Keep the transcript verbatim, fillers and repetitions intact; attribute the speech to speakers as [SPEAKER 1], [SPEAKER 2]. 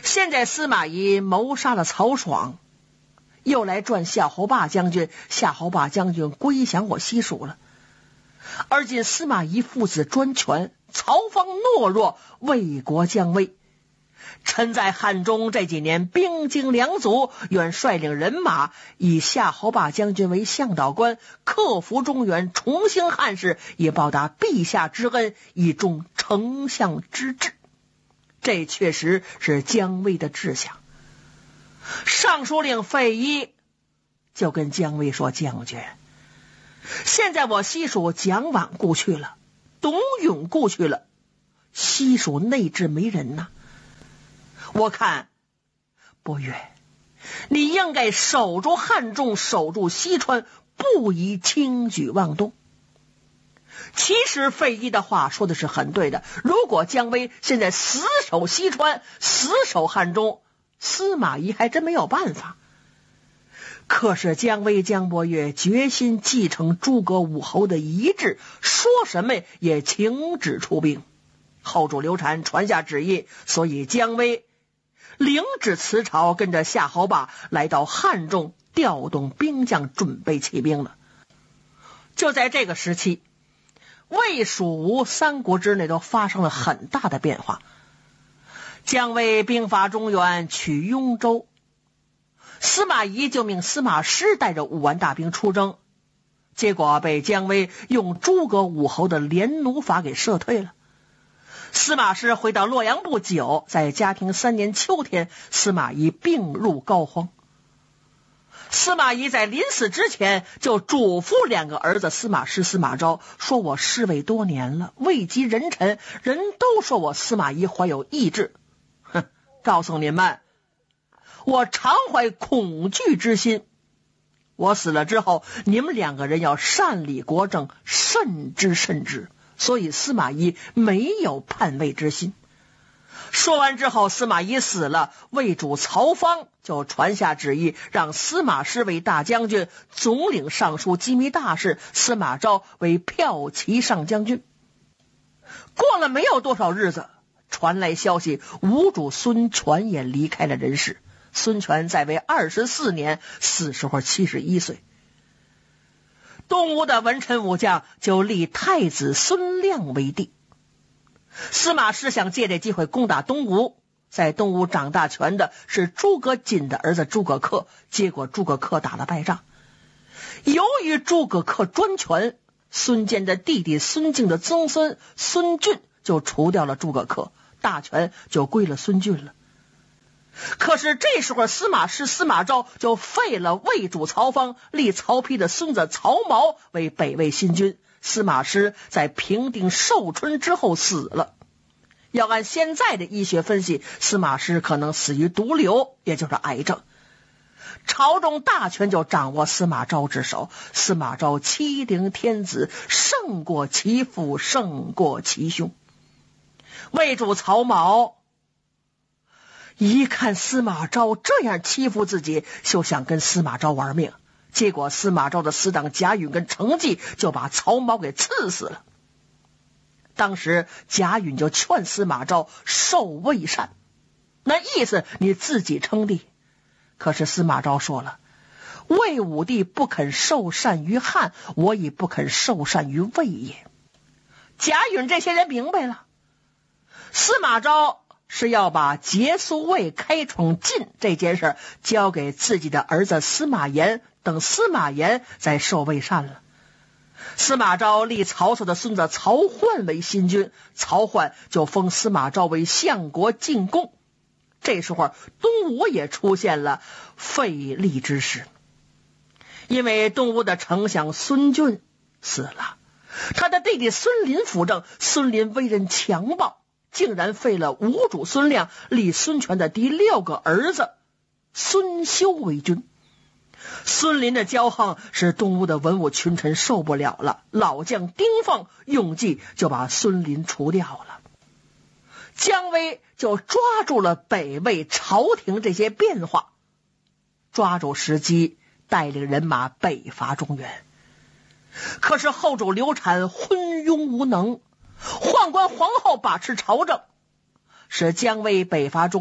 [SPEAKER 1] 现在司马懿谋杀了曹爽，又来转夏侯霸将军，夏侯霸将军归降我西蜀了。而今司马懿父子专权，曹芳懦弱，为国将危。臣在汉中这几年兵精粮足，愿率领人马，以夏侯霸将军为向导官，克服中原，重兴汉室，以报答陛下之恩，以忠丞相之志。这确实是姜维的志向。尚书令费祎就跟姜维说：将军，现在我西蜀蒋琬故去了，董永故去了，西蜀内治没人呐。我看伯约，你应该守住汉中，守住西川，不宜轻举妄动。其实费祎的话说的是很对的，如果姜维现在死守西川，死守汉中，司马懿还真没有办法。可是姜维姜伯约决心继承诸葛武侯的遗志，说什么也请旨出兵。后主刘禅传下旨意，所以姜维领旨辞朝，跟着夏侯霸来到汉中，调动兵将，准备起兵了。就在这个时期，魏蜀吴三国之内都发生了很大的变化。姜维兵伐中原，取雍州，司马懿就命司马师带着五万大兵出征，结果被姜维用诸葛武侯的连弩法给射退了。司马师回到洛阳不久，在嘉靖三年秋天，司马懿病入膏肓。司马懿在临死之前就嘱咐两个儿子司马师、司马昭，说我侍卫多年了，位极人臣，人都说我司马懿怀有异志。哼，告诉你们，我常怀恐惧之心，我死了之后，你们两个人要善理国政，慎之慎之。所以司马懿没有叛魏之心。说完之后，司马懿死了，魏主曹芳就传下旨意，让司马师为大将军，总领尚书机密大事，司马昭为骠骑上将军。过了没有多少日子，传来消息，吴主孙权也离开了人世。孙权在位二十四年，死时候七十一岁。东吴的文臣武将就立太子孙亮为帝。司马师想借这机会攻打东吴，在东吴掌大权的是诸葛瑾的儿子诸葛恪，结果诸葛恪打了败仗。由于诸葛恪专权，孙坚的弟弟孙敬的曾孙孙峻就除掉了诸葛恪，大权就归了孙峻了。可是这时候司马师、司马昭就废了魏主曹芳，立曹丕的孙子曹髦为北魏新君。司马师在平定寿春之后死了。要按现在的医学分析，司马师可能死于毒瘤，也就是癌症。朝中大权就掌握司马昭之手，司马昭欺凌天子，胜过其父，胜过其兄。魏主曹髦一看司马昭这样欺负自己，就想跟司马昭玩命，结果司马昭的死党贾允跟程济就把曹髦给刺死了。当时贾允就劝司马昭受魏禅，那意思你自己称帝。可是司马昭说了，魏武帝不肯受禅于汉，我已不肯受禅于魏也。贾允这些人明白了，司马昭是要把结束魏、开创晋这件事交给自己的儿子司马炎，等司马炎再受魏禅了。司马昭立曹操的孙子曹奂为新君，曹奂就封司马昭为相国进贡。这时候东吴也出现了废立之事，因为东吴的丞相孙峻死了，他的弟弟孙林辅政，孙林为人强暴，竟然废了吴主孙亮，立孙权的第六个儿子孙休为君。孙林的骄横使东吴的文武群臣受不了了，老将丁奉用计就把孙林除掉了。姜维就抓住了北魏朝廷这些变化，抓住时机带领人马北伐中原。可是后主刘禅昏庸无能，宦官皇后把持朝政，使姜维北伐中